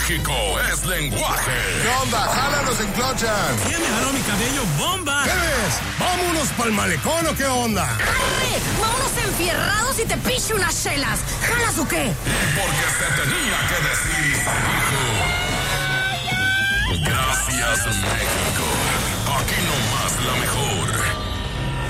México es lenguaje. ¿Qué onda? ¡Jálanos en Clochan! ¿Quién me jaló mi cabello? ¡Bomba! ¿Qué ves? ¿Vámonos pa'l malecón o qué onda? ¡Arre! ¡Vámonos enfierrados y te piche unas chelas! ¿Jalas o qué? Porque se tenía que decir, hijo. Gracias, México. Aquí nomás la mejor.